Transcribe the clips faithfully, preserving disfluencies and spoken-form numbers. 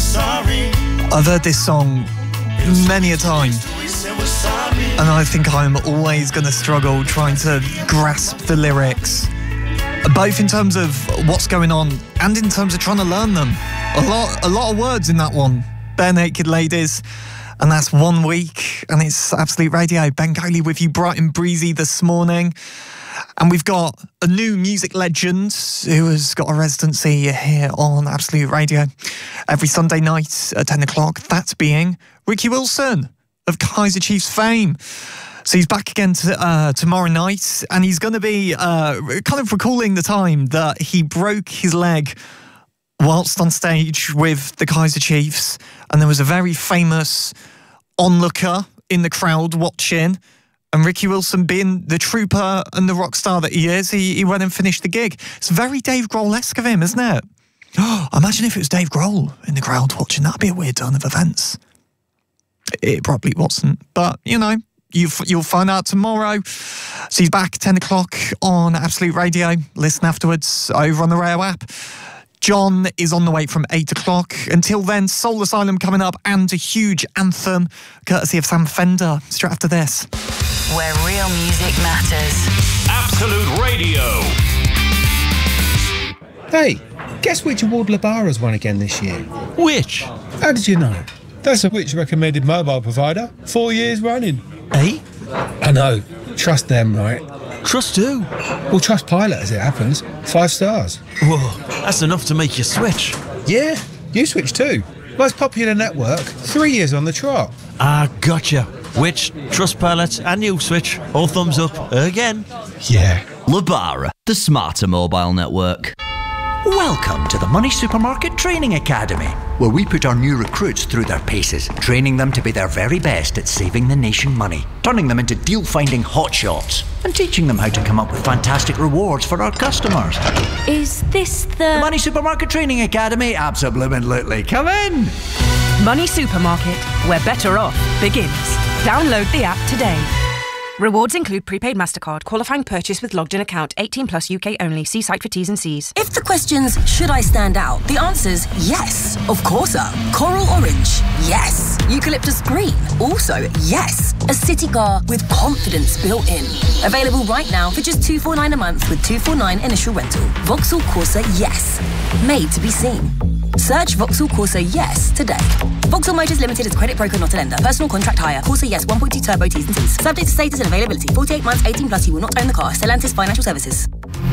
I've heard this song many a time, and I think I'm always going to struggle trying to grasp the lyrics, both in terms of what's going on and in terms of trying to learn them. A lot, a lot of words in that one. Bare Naked Ladies, and that's one week, and it's Absolute Radio. Bengali with you bright and breezy this morning. And we've got a new music legend who has got a residency here on Absolute Radio every Sunday night at ten o'clock. That being Ricky Wilson of Kaiser Chiefs fame. So he's back again to, uh, tomorrow night, and he's going to be uh, kind of recalling the time that he broke his leg whilst on stage with the Kaiser Chiefs, and there was a very famous onlooker in the crowd watching. And Ricky Wilson, being the trooper and the rock star that he is, he, he went and finished the gig. It's very Dave Grohl-esque of him, isn't it? Oh, imagine if it was Dave Grohl in the crowd watching. That'd be a weird turn of events. It probably wasn't. But, you know, you, you'll find out tomorrow. So he's back ten o'clock on Absolute Radio. Listen afterwards over on the Rayo app. John is on the way from eight o'clock. Until then, Soul Asylum coming up and a huge anthem courtesy of Sam Fender straight after this. Where real music matters. Absolute Radio. Hey, guess which award Labara's won again this year? Which? How did you know? That's a Which recommended mobile provider. Four years running. Eh? I know. Trust them, right? Trust who? Well, trust Pilot as it happens. Five stars. Whoa, that's enough to make you switch. Yeah, you switch too. Most popular network, three years on the trot. Ah, gotcha. Which, Trustpilot and Uswitch, all thumbs up again. Yeah. Labara, the smarter mobile network. Welcome to the Money Supermarket Training Academy, where we put our new recruits through their paces, training them to be their very best at saving the nation money, turning them into deal-finding hotshots, and teaching them how to come up with fantastic rewards for our customers. Is this the... The Money Supermarket Training Academy? Absolutely. Come in! Money Supermarket, where better off begins. Download the app today. Rewards include prepaid MasterCard, qualifying purchase with logged-in account, eighteen plus U K only. See site for T's and C's. If the question's, should I stand out? The answer's yes. Of course. Coral orange? Yes. Eucalyptus green? Also yes. A city car with confidence built in. Available right now for just two hundred forty-nine dollars a month with two hundred forty-nine dollars initial rental. Vauxhall Corsa Yes. Made to be seen. Search Vauxhall Corsa Yes today. Vauxhall Motors Limited is credit broker, not a lender. Personal contract hire. Corsa Yes one point two turbo T's and C's. Subject to status and availability. forty-eight months, eighteen plus. You will not own the car. Stellantis Financial Services.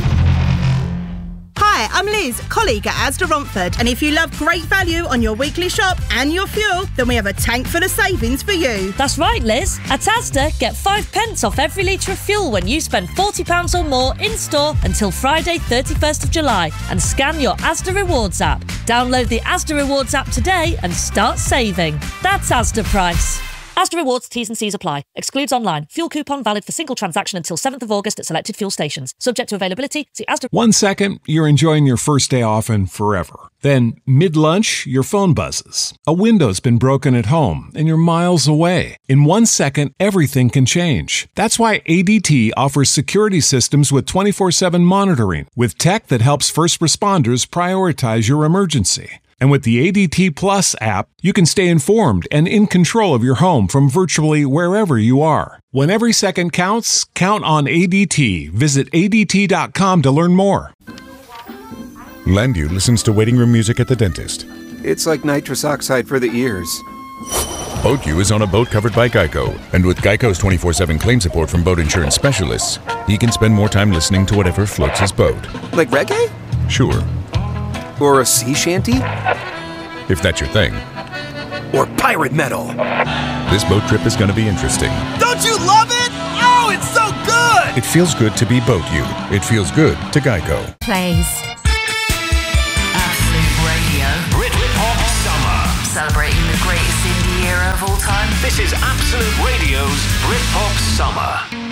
Hi, I'm Liz, colleague at Asda Romford, and if you love great value on your weekly shop and your fuel, then we have a tank full of savings for you. That's right, Liz. At Asda, get five pence off every litre of fuel when you spend forty pounds or more in-store until Friday, thirty-first of July, and scan your Asda Rewards app. Download the Asda Rewards app today and start saving. That's Asda Price. Asda Rewards, T's and C's apply. Excludes online. Fuel coupon valid for single transaction until seventh of August at selected fuel stations. Subject to availability. See Asda... One second, you're enjoying your first day off and forever. Then, mid-lunch, your phone buzzes. A window's been broken at home, and you're miles away. In one second, everything can change. That's why A D T offers security systems with twenty-four seven monitoring, with tech that helps first responders prioritize your emergency. And with the A D T Plus app, you can stay informed and in control of your home from virtually wherever you are. When every second counts, count on A D T. Visit A D T dot com to learn more. Landu listens to waiting room music at the dentist. It's like nitrous oxide for the ears. BoatU is on a boat covered by Geico, and with Geico's twenty-four seven claim support from boat insurance specialists, he can spend more time listening to whatever floats his boat. Like reggae? Sure. Or a sea shanty? If that's your thing. Or pirate metal. This boat trip is going to be interesting. Don't you love it? Oh, it's so good! It feels good to be BoatU. It feels good to Geico. Plays. Absolute Radio. Britpop Summer. Celebrating the greatest indie era of all time. This is Absolute Radio's Britpop Summer.